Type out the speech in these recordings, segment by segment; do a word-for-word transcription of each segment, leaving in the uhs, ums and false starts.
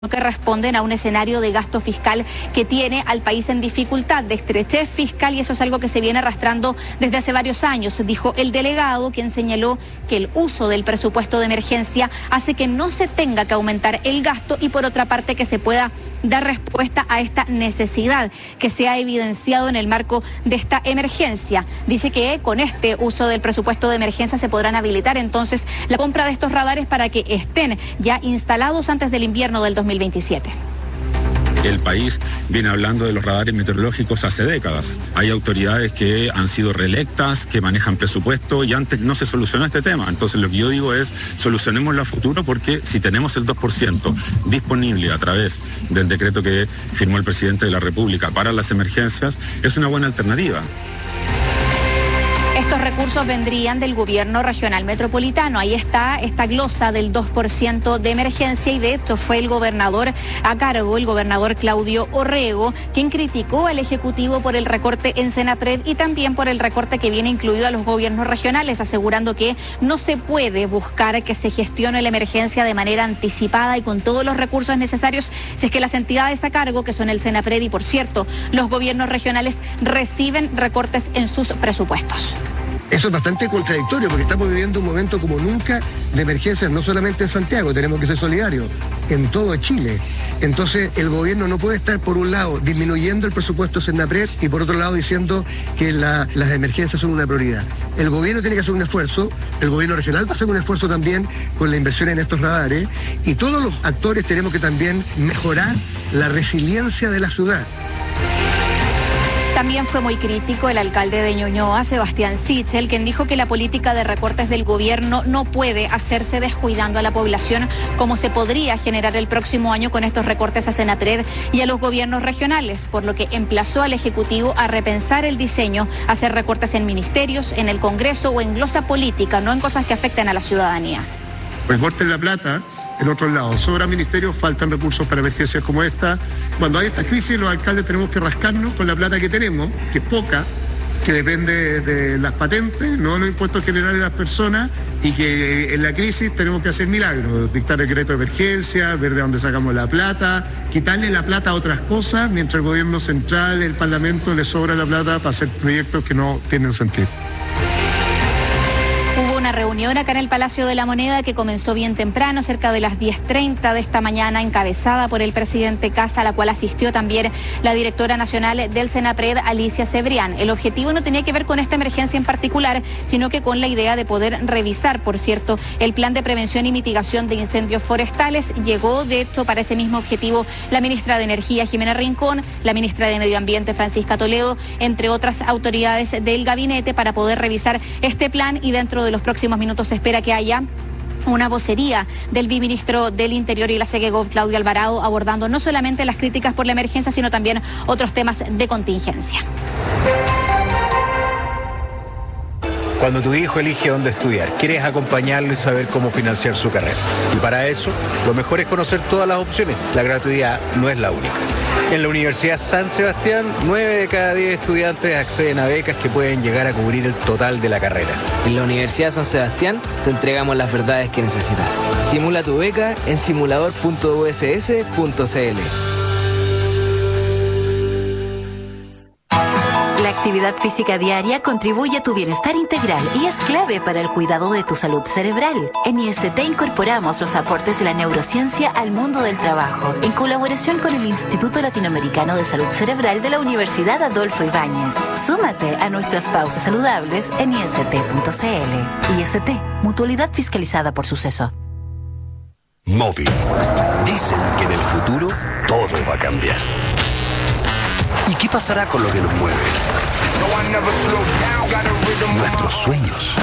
que responden a un escenario de gasto fiscal que tiene al país en dificultad, de estrechez fiscal, y eso es algo que se viene arrastrando desde hace varios años, dijo el delegado, quien señaló que el uso del presupuesto de emergencia hace que no se tenga que aumentar el gasto y por otra parte que se pueda dar respuesta a esta necesidad que se ha evidenciado en el marco de esta emergencia. Dice que con este uso del presupuesto de emergencia se podrán habilitar entonces la compra de estos radares para que estén ya instalados antes del invierno del dos mil veintisiete. El país viene hablando de los radares meteorológicos hace décadas. Hay autoridades que han sido reelectas, que manejan presupuesto y antes no se solucionó este tema. Entonces lo que yo digo es, solucionémoslo a futuro porque si tenemos el dos por ciento disponible a través del decreto que firmó el presidente de la República para las emergencias, es una buena alternativa. Estos recursos vendrían del gobierno regional metropolitano. Ahí está esta glosa del dos por ciento de emergencia y de hecho fue el gobernador a cargo, el gobernador Claudio Orrego, quien criticó al Ejecutivo por el recorte en Senapred y también por el recorte que viene incluido a los gobiernos regionales, asegurando que no se puede buscar que se gestione la emergencia de manera anticipada y con todos los recursos necesarios si es que las entidades a cargo, que son el Senapred y por cierto, los gobiernos regionales reciben recortes en sus presupuestos. Eso es bastante contradictorio porque estamos viviendo un momento como nunca de emergencias, no solamente en Santiago, tenemos que ser solidarios, en todo Chile. Entonces el gobierno no puede estar por un lado disminuyendo el presupuesto Senapred y por otro lado diciendo que la, las emergencias son una prioridad. El gobierno tiene que hacer un esfuerzo, el gobierno regional va a hacer un esfuerzo también con la inversión en estos radares y todos los actores tenemos que también mejorar la resiliencia de la ciudad. También fue muy crítico el alcalde de Ñuñoa, Sebastián Sichel, quien dijo que la política de recortes del gobierno no puede hacerse descuidando a la población como se podría generar el próximo año con estos recortes a Senapred y a los gobiernos regionales, por lo que emplazó al Ejecutivo a repensar el diseño, hacer recortes en ministerios, en el Congreso o en glosa política, no en cosas que afecten a la ciudadanía. Recorten la plata. En otro lado, sobran ministerios, faltan recursos para emergencias como esta. Cuando hay esta crisis, los alcaldes tenemos que rascarnos con la plata que tenemos, que es poca, que depende de las patentes, no de los impuestos generales de las personas, y que en la crisis tenemos que hacer milagros, dictar decreto de emergencia, ver de dónde sacamos la plata, quitarle la plata a otras cosas, mientras el gobierno central, el Parlamento, le sobra la plata para hacer proyectos que no tienen sentido. Hubo una reunión acá en el Palacio de la Moneda que comenzó bien temprano, cerca de las diez treinta de esta mañana, encabezada por el presidente Kast, a la cual asistió también la directora nacional del Senapred, Alicia Cebrián. El objetivo no tenía que ver con esta emergencia en particular, sino que con la idea de poder revisar, por cierto, el plan de prevención y mitigación de incendios forestales. Llegó, de hecho, para ese mismo objetivo la ministra de Energía, Jimena Rincón, la ministra de Medio Ambiente, Francisca Toledo, entre otras autoridades del gabinete, para poder revisar este plan y dentro de los próximos minutos se espera que haya una vocería del viceministro del Interior y la SEGEGOV, Claudio Alvarado, abordando no solamente las críticas por la emergencia, sino también otros temas de contingencia. Cuando tu hijo elige dónde estudiar, quieres acompañarlo y saber cómo financiar su carrera. Y para eso, lo mejor es conocer todas las opciones. La gratuidad no es la única. En la Universidad San Sebastián, nueve de cada diez estudiantes acceden a becas que pueden llegar a cubrir el total de la carrera. En la Universidad San Sebastián te entregamos las verdades que necesitas. Simula tu beca en simulador punto u s s punto c l. La actividad física diaria contribuye a tu bienestar integral y es clave para el cuidado de tu salud cerebral. En I S T incorporamos los aportes de la neurociencia al mundo del trabajo, en colaboración con el Instituto Latinoamericano de Salud Cerebral de la Universidad Adolfo Ibáñez. Súmate a nuestras pausas saludables en i s t punto c l. I S T, mutualidad fiscalizada por Suceso. Móvil. Dicen que en el futuro todo va a cambiar. ¿Y qué pasará con lo que nos mueve? Nuestros sueños.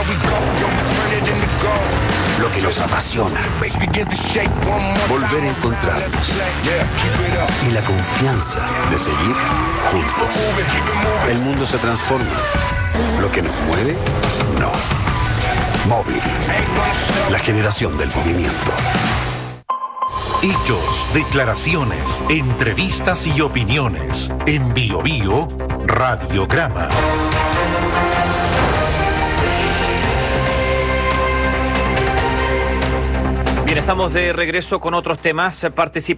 Lo que nos apasiona. Volver a encontrarnos. Y la confianza de seguir juntos. El mundo se transforma. Lo que nos mueve, no. Móvil. La generación del movimiento. Hechos, declaraciones, entrevistas y opiniones. En Bio Bio, Radiograma. Bien, estamos de regreso con otros temas. Participa